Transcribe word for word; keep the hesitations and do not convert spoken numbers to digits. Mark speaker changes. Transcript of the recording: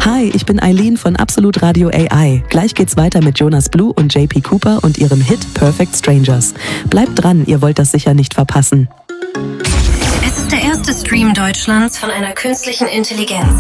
Speaker 1: Hi, ich bin Eileen von Absolut Radio A I. Gleich geht's weiter mit Jonas Blue und J P Cooper und ihrem Hit Perfect Strangers. Bleibt dran, ihr wollt das sicher nicht verpassen.
Speaker 2: Es ist der erste Stream Deutschlands von einer künstlichen Intelligenz.